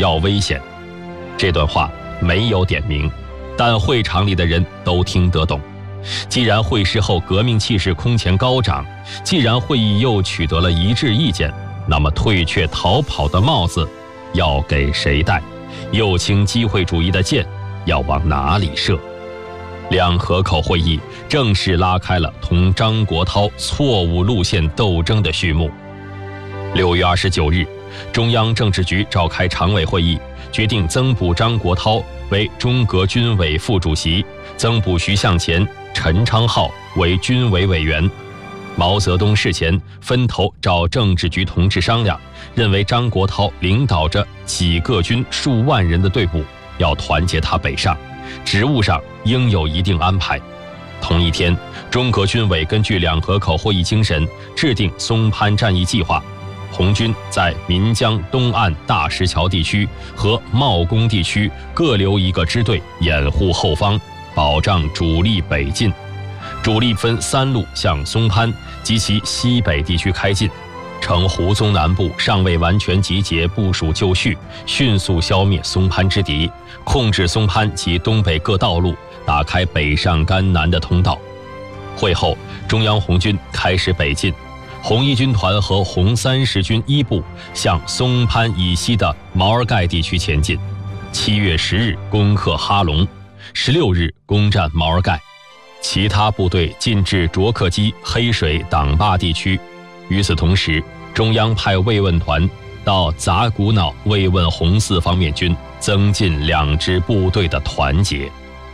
要危险。这段话没有点名，但会场里的人都听得懂。既然会师后革命气势空前高涨，既然会议又取得了一致意见，那么退却逃跑的帽子要给谁戴？右倾机会主义的箭要往哪里射？两河口会议正式拉开了同张国焘错误路线斗争的序幕。6月29日，中央政治局召开常委会议，决定增补张国焘为中革军委副主席，增补徐向前、陈昌浩为军委委员。毛泽东事前分头找政治局同志商量，认为张国焘领导着几个军数万人的队伍，要团结他北上，职务上应有一定安排。同一天，中革军委根据两河口会议精神，制定松潘战役计划。红军在岷江东岸大石桥地区和茂功地区各留一个支队掩护后方，保障主力北进。主力分3路向松潘及其西北地区开进，趁胡宗南部尚未完全集结部署就绪，迅速消灭松潘之敌，控制松潘及东北各道路，打开北上甘南的通道。会后，中央红军开始北进，红一军团和红30军一部向松潘以西的毛尔盖地区前进。7月10日攻克哈龙，16日攻占毛尔盖。其他部队进至卓克基、黑水、党坝地区。与此同时，中央派慰问团到杂古瑙慰问红四方面军，增进2支部队的团结。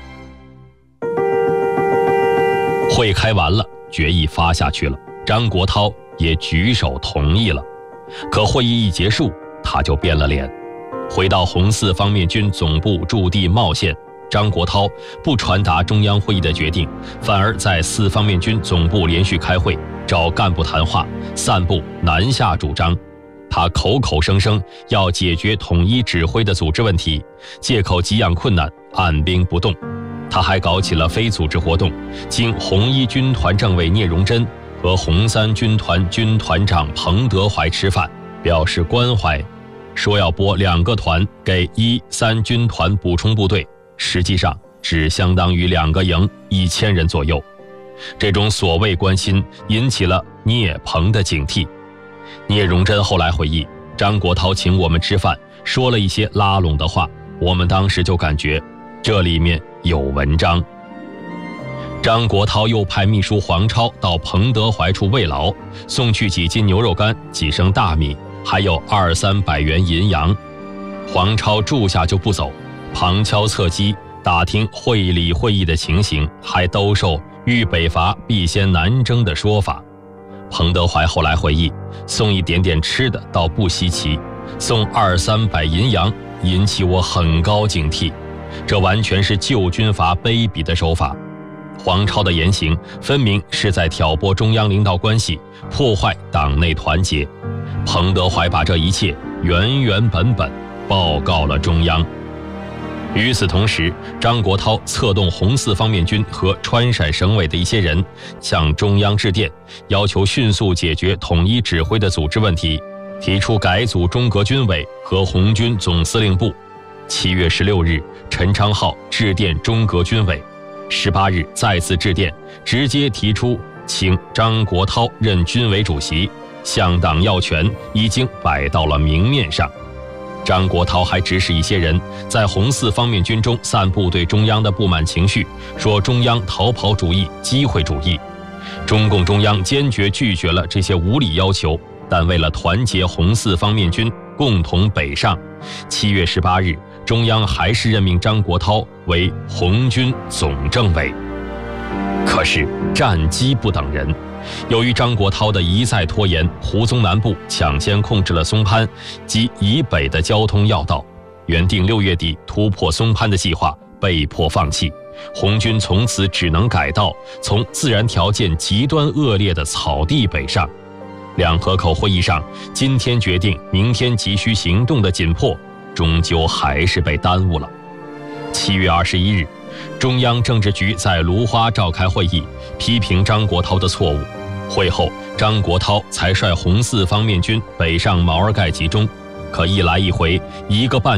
会开完了，决议发下去了，张国焘也举手同意了。可会议一结束，他就变了脸，回到红四方面军总部驻地茂县。张国焘不传达中央会议的决定，反而在4方面军总部连续开会，找干部谈话，散布南下主张。他口口声声要解决统一指挥的组织问题，借口给养困难，按兵不动。他还搞起了非组织活动，经红一军团政委聂荣臻和红3军团军团长彭德怀吃饭，表示关怀，说要拨2个团给1、3军团补充部队，实际上只相当于2个营1000人左右。这种所谓关心引起了聂彭的警惕。聂荣臻后来回忆，张国焘请我们吃饭，说了一些拉拢的话，我们当时就感觉这里面有文章。张国焘又派秘书黄超到彭德怀处慰劳，送去几斤牛肉干、几升大米，还有200-300元银洋。黄超住下就不走，旁敲侧击打听会理会议的情形，还兜售豫北伐必先南征的说法。彭德怀后来回忆，送一点点吃的倒不稀奇，送200-300银洋引起我很高警惕，这完全是旧军阀卑鄙的手法。黄超的言行分明是在挑拨中央领导关系，破坏党内团结。彭德怀把这一切原原本本报告了中央。与此同时，张国焘策动红四方面军和川陕省委的一些人向中央致电，要求迅速解决统一指挥的组织问题，提出改组中革军委和红军总司令部。7月16日，陈昌浩致电中革军委，18日再次致电，直接提出请张国焘任军委主席，向党要权已经摆到了明面上。张国焘还指使一些人在红四方面军中散布对中央的不满情绪，说中央逃跑主义、机会主义。中共中央坚决拒绝了这些无理要求，但为了团结红四方面军共同北上，7月18日，中央还是任命张国焘为红军总政委。可是战机不等人，由于张国焘的一再拖延，胡宗南部抢先控制了松潘及以北的交通要道，原定6月底突破松潘的计划被迫放弃，红军从此只能改道从自然条件极端恶劣的草地北上。两河口会议上今天决定明天急需行动的紧迫，终究还是被耽误了。7月21日，中央政治局在芦花召开会议，批评张国焘的错误。会后，张国焘才率红四方面军北上毛尔盖集中，可一来一回1个半